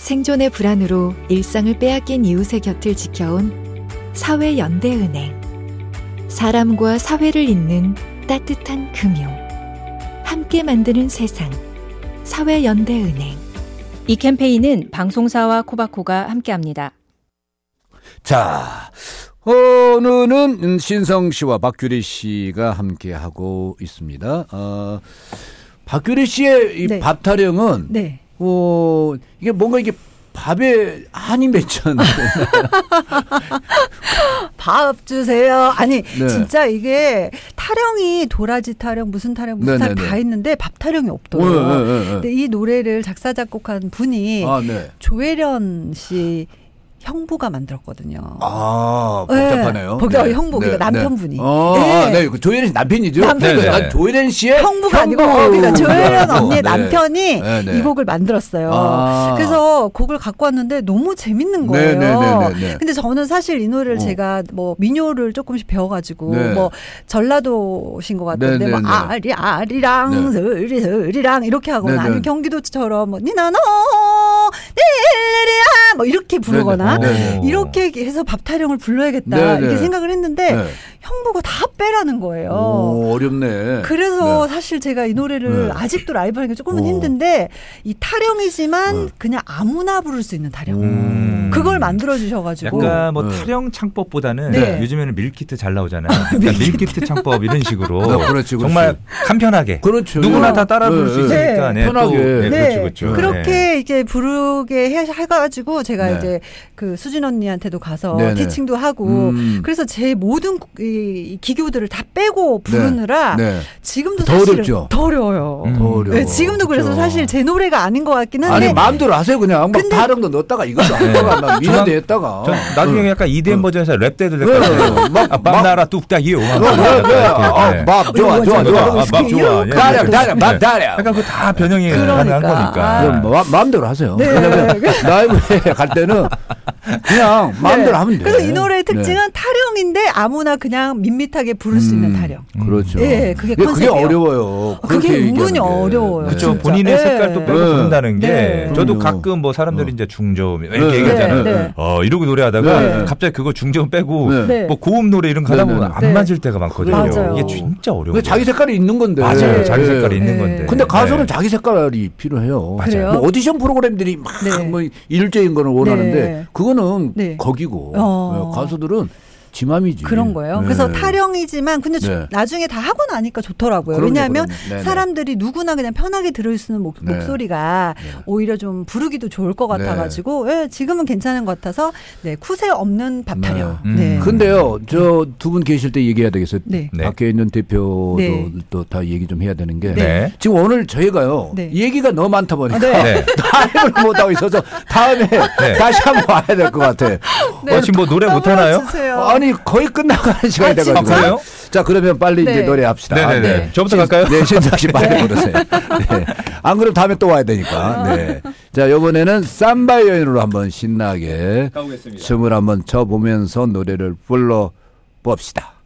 생존의 불안으로 일상을 빼앗긴 이웃의 곁을 지켜온 사회연대은행. 사람과 사회를 잇는 따뜻한 금융. 함께 만드는 세상. 사회연대은행. 이 캠페인은 방송사와 코바코가 함께합니다. 자, 오늘은 신성 씨와 박규리 씨가 함께하고 있습니다. 박규리 씨의 이 네. 밥 타령은 네. 이게 뭔가 이게 밥에 한이 맺혔네. 밥 주세요. 아니 네. 진짜 이게 타령이 도라지 타령 무슨 타령 무슨 타령 다 있는데 밥 타령이 없더라고요. 근데 이 노래를 작사 작곡한 분이 조혜련 씨 형부가 만들었거든요. 복잡하네요. 네. 형부, 그러니까 남편분이. 네. 조혜련 씨 남편이죠? 남편이죠. 조혜련 씨의 형부가 아니고, 그러니까 조혜련 언니의 남편이 이 곡을 만들었어요. 그래서 곡을 갖고 왔는데 너무 재밌는 거예요. 근데 저는 사실 이 노래를 제가 뭐 민요를 조금씩 배워가지고 뭐 전라도신 것 같은데 뭐 아리랑 스리스리랑 이렇게 하거나 아니면 경기도처럼 뭐 니나노 릴리리야 뭐 이렇게 부르거나 이렇게 해서 밥 타령을 불러야겠다 이렇게 생각을 했는데 형부가 다 빼라는 거예요. 어렵네. 그래서 사실 제가 이 노래를 아직도 라이브 하는 게 조금은 힘든데 이 타령이지만 그냥 아무나 부를 수 있는 타령. 그걸 만들어 주셔가지고 약간 뭐 타령 창법보다는 요즘에는 밀키트 잘 나오잖아요. 그러니까 밀키트 창법 이런 식으로 그렇지. 정말 간편하게 누구나 다 따라 부를 수 있으니까 편하게. 그렇죠. 그렇게 이제 부르게 해가지고 제가 이제 그 수진 언니한테도 가서 티칭도 하고 그래서 제 모든 이 기교들을 다 빼고 부르느라 지금도 사실은 더 어려워요. 지금도 그래서 사실 제 노래가 아닌 것 같긴 한데 아니 마음대로 하세요 그냥. 막 타령도 넣었다가 이것도 하다가 미련도 했다가 나중에 약간 EDM 버전에서 랩 때도 될 것 같아요. 밥 나라 뚝딱이요. 밥 좋아. 밥 좋아. 밥 타령. 약간 그 다 변형이 가능한 거니까. 마음대로 하세요. 왜냐면 라이브에 갈 때는 그냥 마음대로 하면 돼요. 그래서 이 노래의 특징은 타령인데 아무나 그냥 밋밋하게 부를 수 있는 타령. 그렇죠. 그게 컨셉이에요. 그게 어려워요. 그게 은근히 어려워요. 그렇죠. 본인의 색깔도 빼고 부른다는 게 저도 가끔 뭐 사람들이 이제 중저음 이렇게 얘기하잖아요. 이러고 노래하다가 갑자기 그거 중저음 빼고 뭐 고음 노래 이런 거 하다 보면 안 맞을 때가 많거든요. 맞아요. 이게 진짜 어려워요. 자기 색깔이 있는 건데. 맞아요. 자기 색깔이 있는 건데. 근데 가수는 자기 색깔이 필요해요. 맞아요. 뭐 오디션 프로그램들이 막 뭐 일제인 거는 원하는데 그거는 거기고 가수들은 지맘이지. 그런 거예요. 그래서 타령이지만 근데 나중에 다 하고 나니까 좋더라고요. 왜냐하면 사람들이 누구나 그냥 편하게 들을 수 있는 목소리가 오히려 좀 부르기도 좋을 것 같아가지고 지금은 괜찮은 것 같아서 쿠세 없는 밥 타령. 근데요. 저 두 분 계실 때 얘기해야 되겠어요. 밖에 있는 대표도 또 다 얘기 좀 해야 되는 게 지금 오늘 저희가요. 얘기가 너무 많다 보니까 타령을 못하고 있어서 다음에 다시 한번 와야 될 것 같아. 지금 뭐 노래 못하나요? 아니 거의 끝나가는 시간이 돼가지고. 그래요? 자 그러면 빨리 이제 노래합시다. 네네네. 저부터 갈까요? 네, 신석 씨 빨리 부르세요. 안 그러면 다음에 또 와야 되니까. 자 이번에는 삼바 여인으로 한번 신나게 가보겠습니다. 춤을 한번 춰보면서 노래를 불러 봅시다.